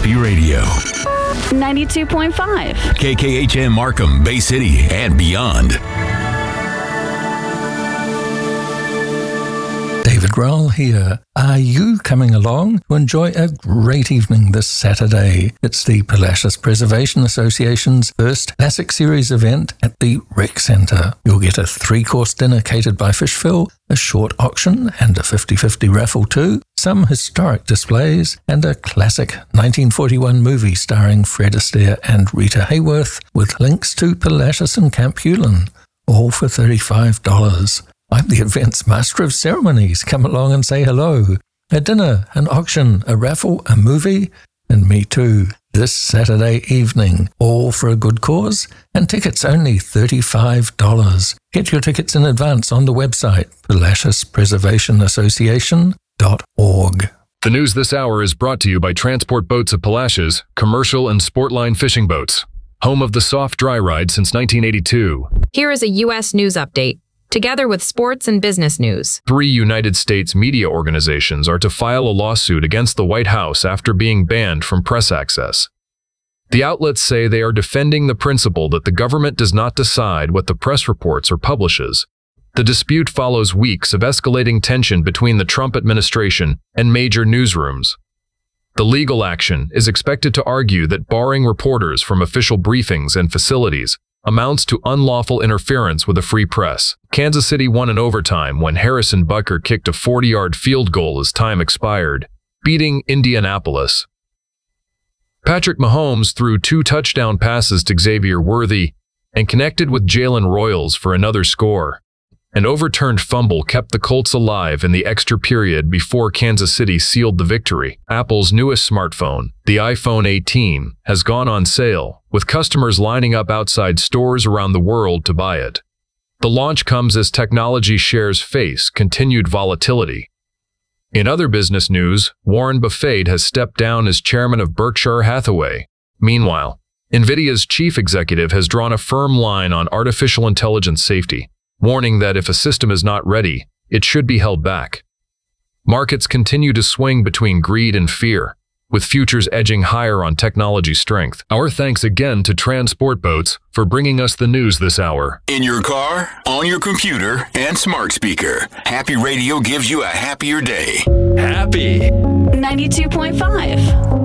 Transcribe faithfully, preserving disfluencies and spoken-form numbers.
Happy Radio. ninety-two point five. K K H M Markham, Bay City, and beyond. David Grohl here. Are you coming along to enjoy a great evening this Saturday? It's the Palacios Preservation Association's first Classic Series event at the Rec Centre. You'll get a three-course dinner catered by Fishville, a short auction and a fifty-fifty raffle too, some historic displays, and a classic nineteen forty-one movie starring Fred Astaire and Rita Hayworth with links to Palacios and Camp Hewlin, all for thirty-five dollars. I'm the event's master of ceremonies. Come along and say hello. A dinner, an auction, a raffle, a movie, and me too. This Saturday evening, all for a good cause, and tickets only thirty-five dollars. Get your tickets in advance on the website, Palacios Preservation Association dot org. The news this hour is brought to you by Transport Boats of Palacios, commercial and sportline fishing boats. Home of the soft dry ride since nineteen eighty-two. Here is a U S news update. Together with sports and business news. Three United States media organizations are to file a lawsuit against the White House after being banned from press access. The outlets say they are defending the principle that the government does not decide what the press reports or publishes. The dispute follows weeks of escalating tension between the Trump administration and major newsrooms. The legal action is expected to argue that barring reporters from official briefings and facilities amounts to unlawful interference with a free press. Kansas City won in overtime when Harrison Butker kicked a forty-yard field goal as time expired, beating Indianapolis. Patrick Mahomes threw two touchdown passes to Xavier Worthy and connected with Jalen Royals for another score. An overturned fumble kept the Colts alive in the extra period before Kansas City sealed the victory. Apple's newest smartphone, the iPhone eighteen, has gone on sale, with customers lining up outside stores around the world to buy it. The launch comes as technology shares face continued volatility. In other business news, Warren Buffett has stepped down as chairman of Berkshire Hathaway. Meanwhile, NVIDIA's chief executive has drawn a firm line on artificial intelligence safety, warning that if a system is not ready, it should be held back. Markets continue to swing between greed and fear, with futures edging higher on technology strength. Our thanks again to Transport Boats for bringing us the news this hour. In your car, on your computer, and smart speaker, Happy Radio gives you a happier day. Happy. ninety-two point five.